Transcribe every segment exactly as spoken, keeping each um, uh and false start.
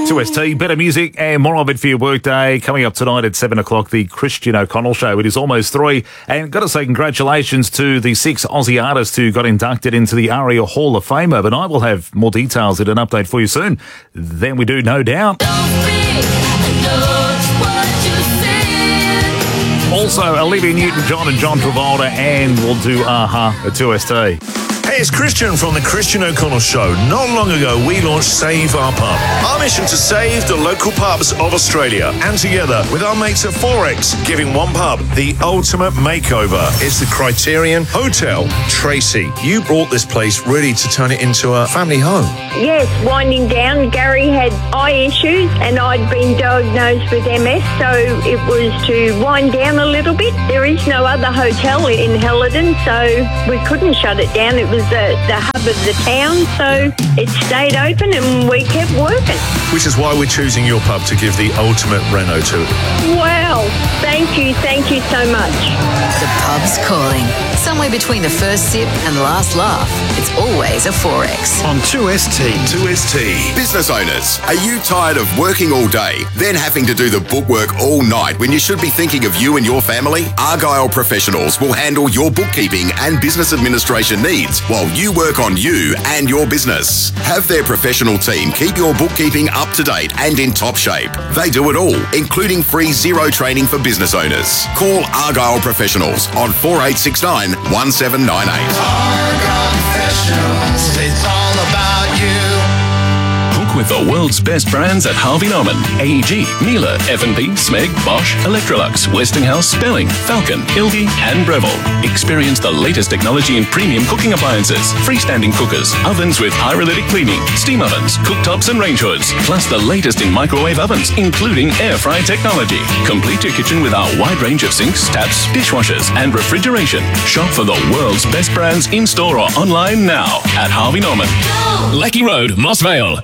two S T, better music and more of it for your workday. Coming up tonight at seven o'clock, the Christian O'Connell Show. It is almost three. And got to say congratulations to the six Aussie artists who got inducted into the ARIA Hall of Fame overnight. I will have more details in an update for you soon. Then we do, no doubt. Also, Olivia Newton-John and John Travolta, and we'll do AHA at two S T. Hey, it's Christian from the Christian O'Connell Show. Not long ago, we launched Save Our Pub. Our mission to save the local pubs of Australia. And together with our mates at Forex, giving one pub the ultimate makeover. It's the Criterion Hotel. Tracy, you brought this place really to turn it into a family home. Yes, winding down. Gary had eye issues and I'd been diagnosed with M S, so it was to wind down a little bit. There is no other hotel in Helidon, so we couldn't shut it down. It was the, the hub of the town, so it stayed open and we kept working. Which is why we're choosing your pub to give the ultimate reno to it. Wow, thank you, thank you so much. The pub's calling. Somewhere between the first sip and the last laugh, it's always a Forex. On two S T. two S T. Business owners, are you tired of working all day, then having to do the bookwork all night when you should be thinking of you and your family? Argyle Professionals will handle your bookkeeping and business administration needs while you work on you and your business. Have their professional team keep your bookkeeping up to date and in top shape. They do it all, including free zero training for business owners. Call Argyle Professionals on four eight six nine, one seven nine eight. Argyle Professionals, it's all about you. With the world's best brands at Harvey Norman, A E G, Miele, F and B, Smeg, Bosch, Electrolux, Westinghouse, Spelling, Falcon, Ilge and Breville. Experience the latest technology in premium cooking appliances, freestanding cookers, ovens with pyrolytic cleaning, steam ovens, cooktops and range hoods, plus the latest in microwave ovens, including air fry technology. Complete your kitchen with our wide range of sinks, taps, dishwashers and refrigeration. Shop for the world's best brands in-store or online now at Harvey Norman. Lecky Road, Moss Vale.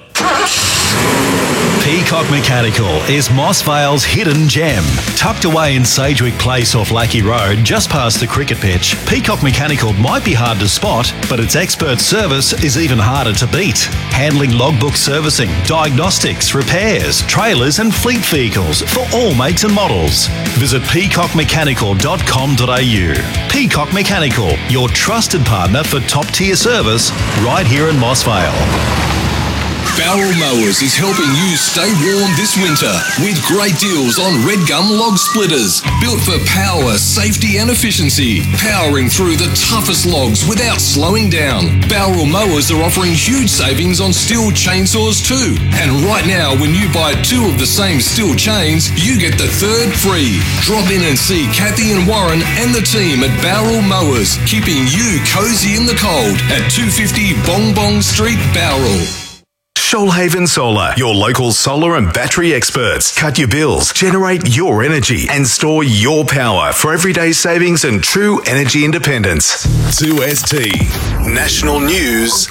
Peacock Mechanical is Moss Vale's hidden gem. Tucked away in Sagewick Place off Lackey Road, just past the cricket pitch, Peacock Mechanical might be hard to spot, but its expert service is even harder to beat. Handling logbook servicing, diagnostics, repairs, trailers and fleet vehicles for all makes and models. Visit peacock mechanical dot com dot a u. Peacock Mechanical, your trusted partner for top-tier service right here in Moss Vale. Barrel Mowers is helping you stay warm this winter with great deals on red gum log splitters. Built for power, safety and efficiency. Powering through the toughest logs without slowing down. Barrel Mowers are offering huge savings on steel chainsaws too. And right now, when you buy two of the same steel chains, you get the third free. Drop in and see Kathy and Warren and the team at Barrel Mowers, keeping you cozy in the cold at two fifty Bong Bong Street, Bowral. Shoalhaven Solar, your local solar and battery experts. Cut your bills, generate your energy, and store your power for everyday savings and true energy independence. two S T. National News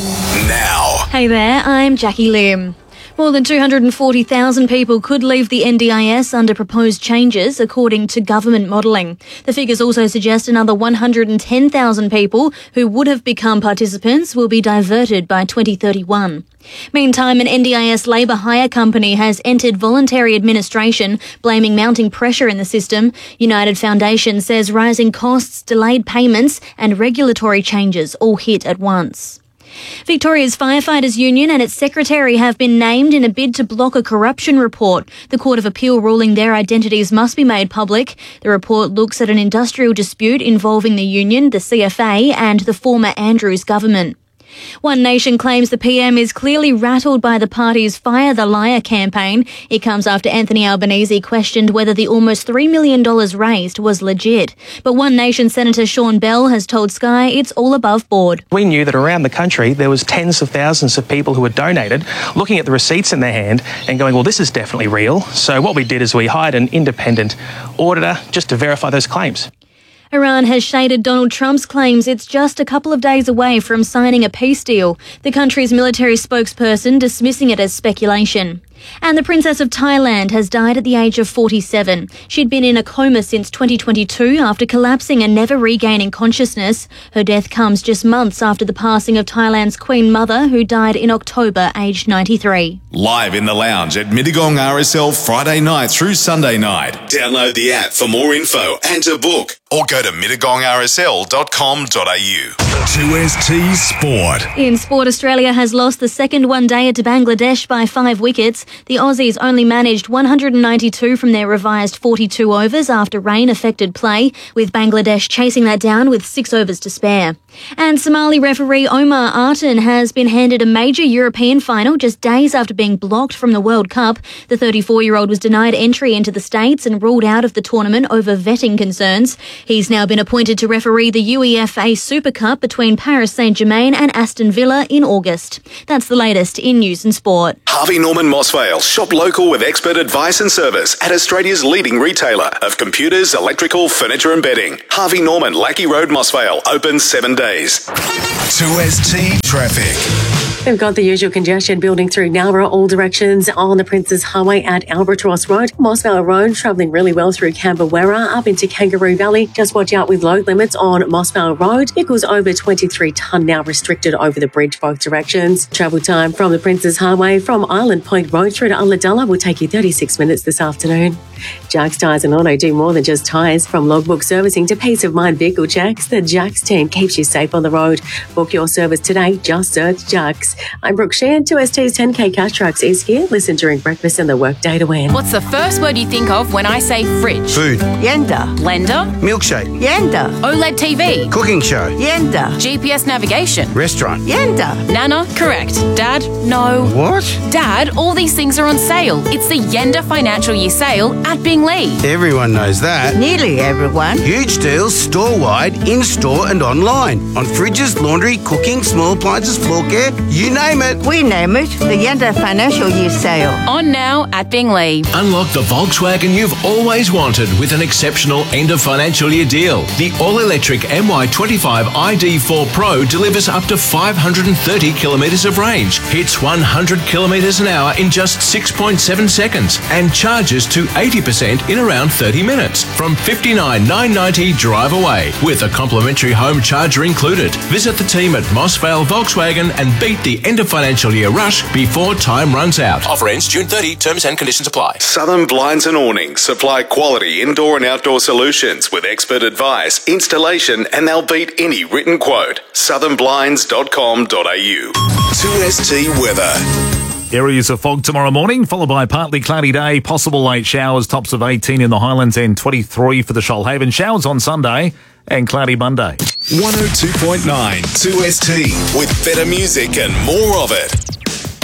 now. Hey there, I'm Jackie Lim. More than two hundred forty thousand people could leave the N D I S under proposed changes, according to government modelling. The figures also suggest another one hundred ten thousand people who would have become participants will be diverted by twenty thirty-one. Meantime, an N D I S labour hire company has entered voluntary administration, blaming mounting pressure in the system. United Foundation says rising costs, delayed payments and regulatory changes all hit at once. Victoria's Firefighters Union and its secretary have been named in a bid to block a corruption report. The Court of Appeal ruling their identities must be made public. The report looks at an industrial dispute involving the union, the C F A and the former Andrews government. One Nation claims the P M is clearly rattled by the party's Fire the Liar campaign. It comes after Anthony Albanese questioned whether the almost three million dollars raised was legit. But One Nation Senator Sean Bell has told Sky it's all above board. We knew that around the country there was tens of thousands of people who had donated, looking at the receipts in their hand and going, well, this is definitely real. So what we did is we hired an independent auditor just to verify those claims. Iran has shaded Donald Trump's claims it's just a couple of days away from signing a peace deal, the country's military spokesperson dismissing it as speculation. And the Princess of Thailand has died at the age of forty-seven. She'd been in a coma since twenty twenty-two after collapsing and never regaining consciousness. Her death comes just months after the passing of Thailand's Queen Mother, who died in October, aged ninety-three. Live in the lounge at Mittagong R S L Friday night through Sunday night. Download the app for more info and to book, or go to mittagong r s l dot com dot a u. two S T Sport. In sport, Australia has lost the second one-dayer to Bangladesh by five wickets. The Aussies only managed one hundred ninety-two from their revised forty-two overs after rain affected play, with Bangladesh chasing that down with six overs to spare. And Somali referee Omar Artan has been handed a major European final just days after being blocked from the World Cup. The thirty-four-year-old was denied entry into the States and ruled out of the tournament over vetting concerns. He's now been appointed to referee the UEFA Super Cup between Paris Saint-Germain and Aston Villa in August. That's the latest in news and sport. Harvey Norman Mossvale. Shop local with expert advice and service at Australia's leading retailer of computers, electrical, furniture and bedding. Harvey Norman, Lackey Road, Mossvale. Open seven days. two S T Traffic. We've got the usual congestion building through Nowra all directions on the Princes Highway at Albatross Road. Mossvale Road travelling really well through Canberra up into Kangaroo Valley. Just watch out with load limits on Mossvale Road. Vehicles over twenty-three tonne now restricted over the bridge both directions. Travel time from the Princes Highway from Island Point Road through to Ulladulla will take you thirty-six minutes this afternoon. Jacks Tyres and Auto do more than just tyres. From logbook servicing to peace of mind vehicle checks, the Jacks team keeps you safe on the road. Book your service today. Just search Jacks. I'm Brooke Sheehan. two S T's ten K Cash Trucks is here. Listen during breakfast and the workday to win. What's the first word you think of when I say fridge? Food. Yenda. Blender. Milkshake. Yenda. OLED T V. Cooking show. Yenda. G P S navigation. Restaurant. Yenda. Nana. Correct. Dad. No. What? Dad, all these things are on sale. It's the Yenda Financial Year Sale at Binglee. Everyone knows that. Nearly everyone. Huge deals store-wide, in-store and online. On fridges, laundry, cooking, small appliances, floor care, you name it. We name it the Yenda Financial Year Sale. On now at Binglee. Unlock the Volkswagen you've always wanted with an exceptional end of financial year deal. The all-electric M Y twenty-five I D four Pro delivers up to five hundred thirty kilometres of range, hits one hundred kilometres an hour in just six point seven seconds, and charges to eighty percent in around thirty minutes. From fifty-nine thousand nine hundred ninety dollars drive away, with a complimentary home charger included. Visit the team at Mossvale Volkswagen and beat the end of financial year rush before time runs out. Offer ends June thirtieth. Terms and conditions apply. Southern Blinds and Awnings supply quality indoor and outdoor solutions with expert advice, installation, and they'll beat any written quote. southern blinds dot com dot a u. two S T weather. Areas of fog tomorrow morning, followed by a partly cloudy day, possible late showers, tops of eighteen in the Highlands and twenty-three for the Shoalhaven. Showers on Sunday and cloudy Monday. one oh two point nine two S T with better music and more of it.